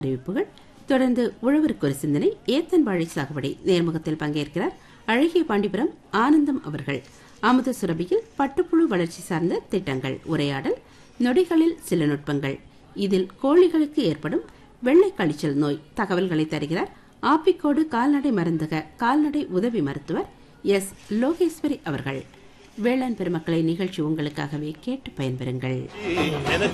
அறிவிப்புகள். தொடர்ந்து உழவருக்கு ஒரு சிந்தனை, ஏத்தன் வாழை சாகுபடி நேர்முகத்தில் பங்கேற்கிறார் அழகிய பாண்டிபுரம் ஆனந்தம் அவர்கள். அமுத சுரபியில் பட்டுப்புழு வளர்ச்சி சார்ந்த திட்டங்கள் உரையாடல், நொடிகளில் சில நுட்பங்கள், இதில் கோழிகளுக்கு ஏற்படும் வெள்ளை கழிச்சல் நோய் தகவல்களை தருகிறார் ஆப்பிக்கோடு கால்நடை மருந்தக கால்நடை உதவி மருத்துவர் எஸ் லோகேஸ்வரி அவர்கள். வேளாண் பெருமக்களை நிகழ்ச்சி உங்களுக்காகவே கேட்டு பயன்பெறுங்கள்.